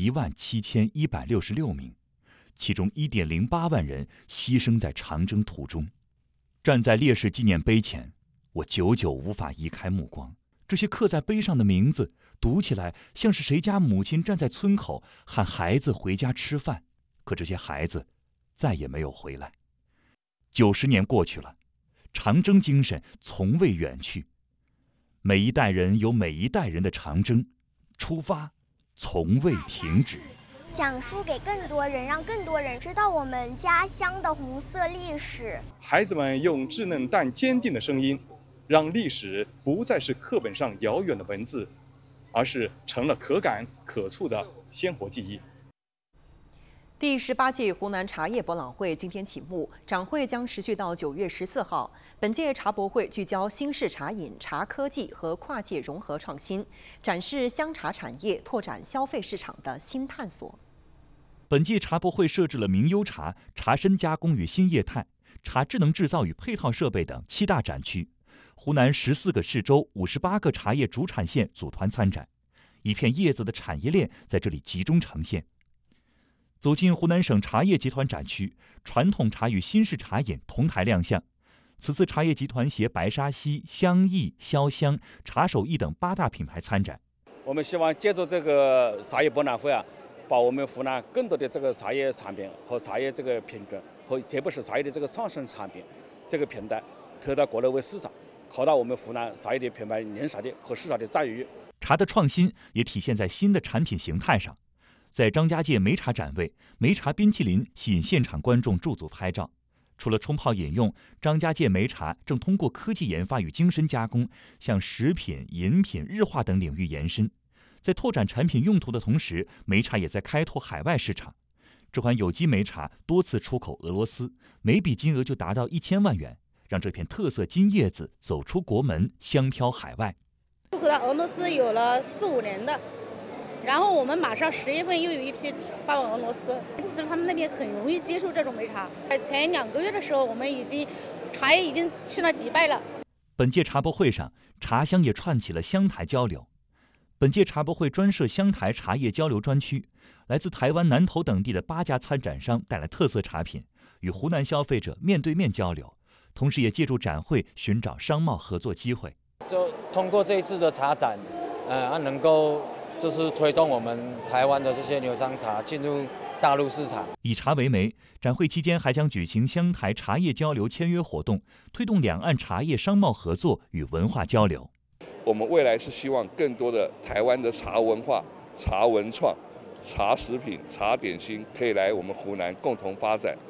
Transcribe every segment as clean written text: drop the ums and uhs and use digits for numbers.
17166名，其中1.08万人牺牲在长征途中。站在烈士纪念碑前，我久久无法移开目光。这些刻在碑上的名字，读起来像是谁家母亲站在村口喊孩子回家吃饭，可这些孩子再也没有回来。90年过去了，长征精神从未远去。每一代人有每一代人的长征，出发从未停止。 讲述给更多人，让更多人知道我们家乡的红色历史。 孩子们用稚嫩但坚定的声音，让历史不再是课本上遥远的文字，而是成了可感可触的鲜活记忆。 第18届湖南茶叶博览会今天启幕，展会将持续到9月14号。本届茶博会聚焦新式茶饮、茶科技和跨界融合创新，展示香茶产业拓展消费市场的新探索。 本届茶博会设置了名优茶、茶参加工与新业态、茶智能制造与配套设备等7大展区。湖南14个市州、58个茶叶主产县组团参展，一片叶子的产业链在这里集中呈现。走进湖南省茶叶集团展区，传统茶与新式茶饮同台亮相。此次茶叶集团携白沙溪、香艺、潇湘、茶手艺等8大品牌参展。 我们希望借助这个茶叶博览会把我们湖南更多的这个茶叶产品和茶叶这个品种，和特别是茶叶的这个上升产品这个平台推到国内外市场，扩大我们湖南茶叶的品牌认识力和市场的占有率。 茶的创新也体现在新的产品形态上。在张家界梅茶展位，梅茶冰淇淋吸引现场观众驻足拍照。除了冲泡饮用，张家界梅茶正通过科技研发与精深加工，向食品、饮品、日化等领域延伸。在拓展产品用途的同时，梅茶也在开拓海外市场。这款有机梅茶多次出口俄罗斯，每笔金额就达到1000万元，让这片特色金叶子走出国门，香飘海外。 出口到俄罗斯有了4、5年的。然后我们马上10月份又有一批发往俄罗斯，其实他们那边很容易接受这种梅茶。前2个月的时候，我们茶叶已经去了迪拜了。 本届茶博会上，茶乡也串起了湘台交流。本届茶博会专设湘台茶叶交流专区，来自台湾、南投等地的8家参展商带来特色茶品，与湖南消费者面对面交流，同时也借助展会寻找商贸合作机会。 就通过这一次的茶展，能够就是推动我们台湾的这些牛樟茶进入大陆市场。 以茶为媒，展会期间还将举行湘台茶叶交流签约活动，推动两岸茶叶商贸合作与文化交流。 我们未来是希望更多的台湾的茶文化、茶文创、茶食品、茶点心可以来我们湖南共同发展。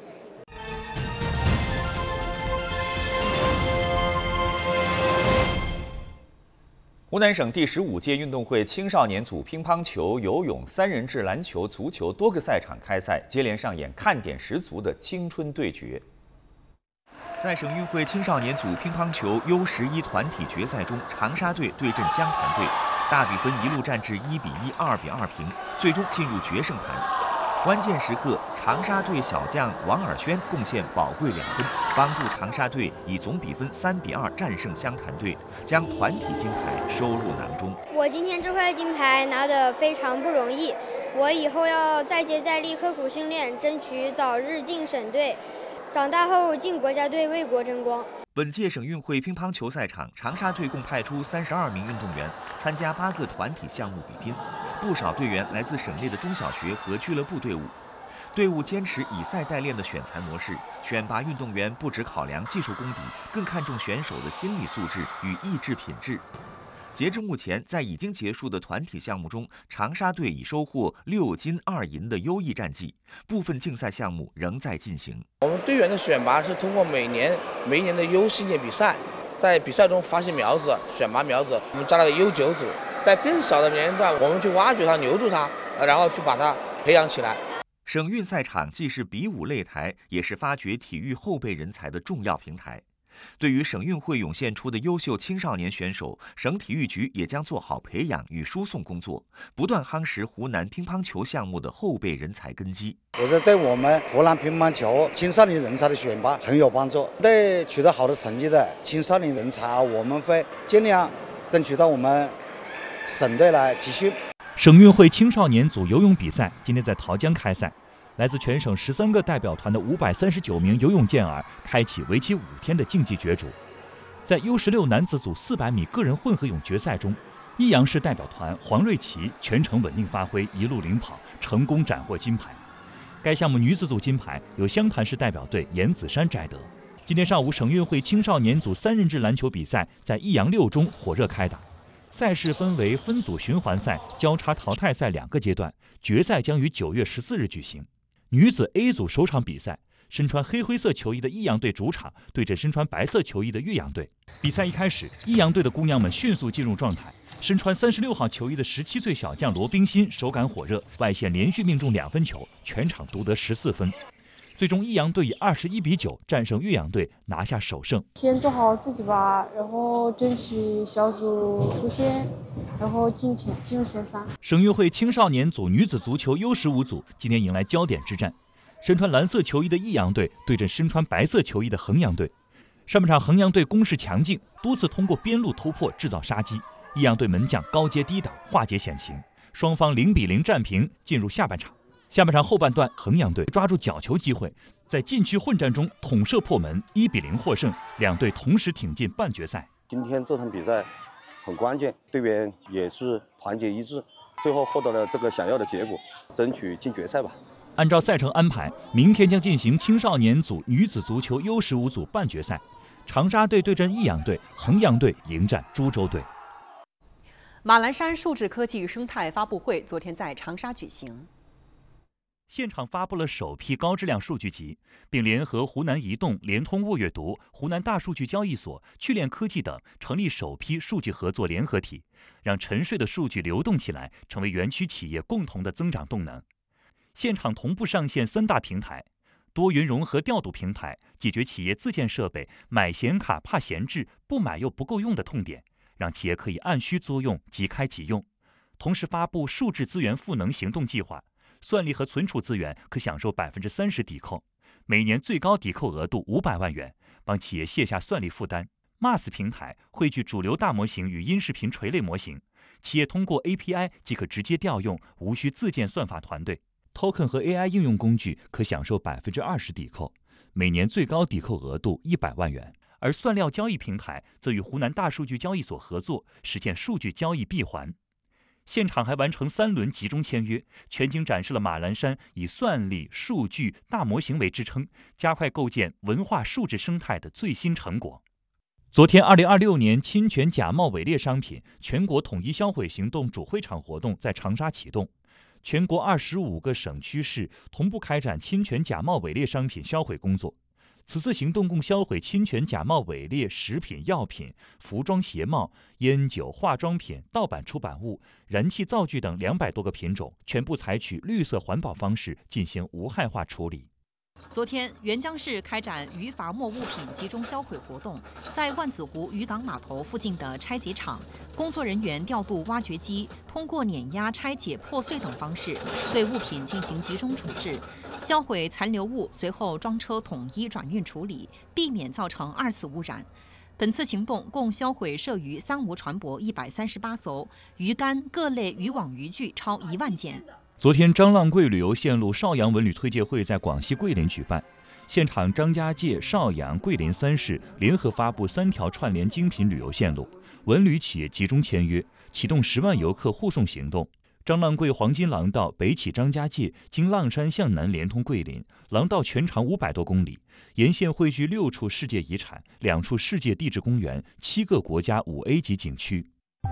湖南省第15届运动会青少年组乒乓球、游泳、3人制篮球、足球多个赛场开赛，接连上演看点十足的青春对决。在省运会青少年组乒乓球 U11团体决赛中，长沙队对阵湘潭队，大比分一路战至1比1、2比2平，最终进入决胜盘。关键时刻，长沙队小将王尔轩贡献宝贵2分，帮助长沙队以总比分3比2战胜湘潭队，将团体金牌收入囊中。 我今天这块金牌拿得非常不容易，我以后要再接再厉，刻苦训练，争取早日进省队，长大后进国家队为国争光。 本届省运会乒乓球赛场，长沙队共派出32名运动员参加8个团体项目比拼，不少队员来自省内的中小学和俱乐部队伍。队伍坚持以赛代练的选材模式，选拔运动员不只考量技术功底，更看重选手的心理素质与意志品质。截至目前，在已经结束的团体项目中，长沙队已收获6金2银的优异战绩，部分竞赛项目仍在进行。 我们队员的选拔是通过每一年的 U 系列比赛，在比赛中发现苗子，选拔苗子，我们加了个 U9组，在更小的年龄段，我们去挖掘它、留住它，然后去把它培养起来。 省运赛场既是比武擂台，也是发掘体育后备人才的重要平台。对于省运会涌现出的优秀青少年选手，省体育局也将做好培养与输送工作，不断夯实湖南乒乓球项目的后备人才根基。 我觉得对我们湖南乒乓球青少年人才的选拔很有帮助。对取得好的成绩的青少年人才，我们会尽量争取到我们省队来集训。 省运会青少年组游泳比赛今天在桃江开赛，来自全省13个代表团的539名游泳健儿开启为期5天的竞技角逐。在 U16 男子组400米个人混合泳决赛中，益阳市代表团黄瑞琪全程稳定发挥，一路领跑，成功斩获金牌。该项目女子组金牌由湘潭市代表队严子珊摘得。今天上午，省运会青少年组3人制篮球比赛在益阳6中火热开打。赛事分为分组循环赛、交叉淘汰赛2个阶段，决赛将于9月14日举行。女子 A 组首场比赛，身穿黑灰色球衣的益阳队主场对阵身穿白色球衣的岳阳队。比赛一开始，益阳队的姑娘们迅速进入状态。身穿36号球衣的17岁小将罗冰欣手感火热，外线连续命中2分球，全场独得14分。最终，益阳队以21比9战胜岳阳队，拿下首胜。 先做好自己吧，然后争取小组出线，然后进入前3。 省运会青少年组女子足球 U15 组今天迎来焦点之战，身穿蓝色球衣的益阳队对阵身穿白色球衣的衡阳队。上半场，衡阳队攻势强劲，多次通过边路突破制造杀机，益阳队门将高接低挡化解险情，双方0比0战平，进入下半场。下半场后半段，衡阳队抓住角球机会，在禁区混战中捅射破门，1比0获胜，两队同时挺进半决赛。 今天这场比赛很关键，队员也是团结一致，最后获得了这个想要的结果，争取进决赛吧。 按照赛程安排，明天将进行青少年组女子足球 U15 组半决赛，长沙队对阵益阳队，衡阳队迎战株洲队。 马栏山数字科技生态发布会昨天在长沙举行。 现场发布了首批高质量数据集，并联合湖南移动、联通沃阅读、湖南大数据交易所、趣链科技等成立首批数据合作联合体，让沉睡的数据流动起来，成为园区企业共同的增长动能。现场同步上线3大平台，多云融合调度平台，解决企业自建设备买显卡怕闲置、不买又不够用的痛点，让企业可以按需租用、即开即用。同时发布数字资源赋能行动计划。算力和存储资源可享受30%抵扣，每年最高抵扣额度500万元，帮企业卸下算力负担。MaaS 平台汇聚主流大模型与音视频垂类模型，企业通过 API 即可直接调用，无需自建算法团队。Token 和 AI 应用工具可享受20%抵扣，每年最高抵扣额度100万元。而算料交易平台则与湖南大数据交易所合作，实现数据交易闭环。现场还完成3轮集中签约，全景展示了马栏山以算力、数据、大模型为支撑，加快构建文化数字生态的最新成果。昨天，2026年侵权假冒伪劣商品全国统一销毁行动主会场活动在长沙启动，全国25个省区市同步开展侵权假冒伪劣商品销毁工作。此次行动共销毁侵权假冒伪劣食品药品、服装鞋帽、烟酒、化妆品、盗版出版物、燃气灶具等200多个品种，全部采取绿色环保方式进行无害化处理。 昨天，沅江市开展渔伐没物品集中销毁活动，在万子湖渔港码头附近的拆解厂，工作人员调度挖掘机，通过碾压、拆解、破碎等方式，对物品进行集中处置，销毁残留物，随后装车统一转运处理，避免造成2次污染。本次行动共销毁涉渔三无船舶138艘，鱼竿、各类渔网渔具超1万件。 昨天，张浪桂旅游线路邵阳文旅推介会在广西桂林举办，现场张家界、邵阳、桂林3市联合发布3条串联精品旅游线路，文旅企业集中签约，启动10万游客护送行动。张浪桂黄金廊道北起张家界，经浪山向南连通桂林，廊道全长500多公里，沿线汇聚6处世界遗产、2处世界地质公园、7个国家5A 级景区。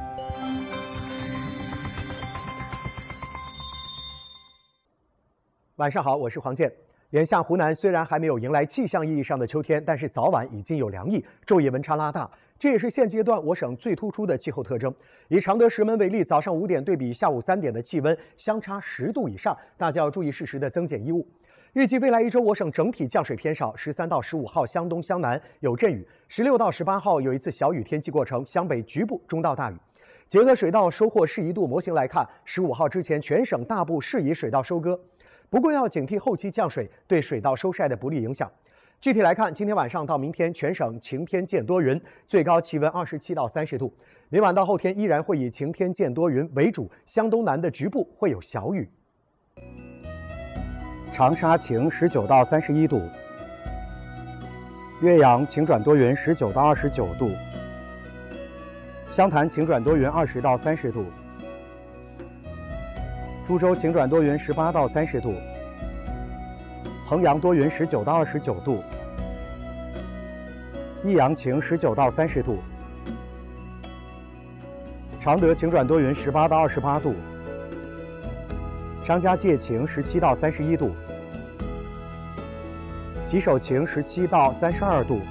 晚上好，我是黄健。眼下湖南虽然还没有迎来气象意义上的秋天，但是早晚已经有凉意，昼夜温差拉大，这也是现阶段我省最突出的气候特征。以常德石门为例，早上5点对比下午3点的气温相差10度以上，大家要注意适时的增减衣物。预计未来1周我省整体降水偏少，13到15号湘东湘南有阵雨，16到18号有一次小雨天气过程，湘北局部中到大雨。结合水稻收获适宜度模型来看，15号之前全省大部适宜水稻收割。不过要警惕后期降水对水稻收晒的不利影响。 具体来看，今天晚上到明天全省晴天见多云，最高气温27到30度。明晚到后天依然会以晴天见多云为主，向东南的局部会有小雨。长沙晴，19到31度；岳阳晴转多云，19到29度；湘潭晴转多云，20到30度；株洲晴转多云，18到30度；衡阳多云，19到29度；益阳晴，19到30度；常德晴转多云，18到28度；张家界晴，17到31度；吉首晴，17到32度；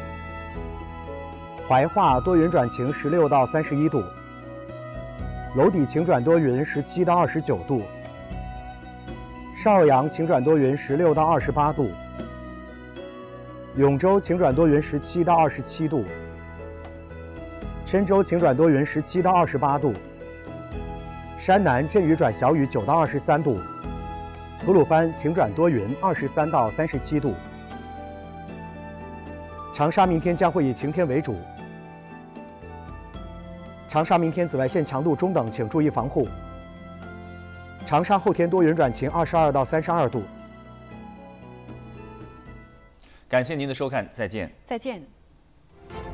怀化多云转晴，16到31度；娄底晴转多云，17到29度；邵阳晴转多云，16到28度；永州晴转多云，17到27度；郴州晴转多云，17到28度；山南阵雨转小雨，9到23度；吐鲁番晴转多云，23到37度；长沙明天将会以晴天为主。长沙明天紫外线强度中等，请注意防护。长沙后天多云转晴，22到32度。 感谢您的收看，再见。 再见。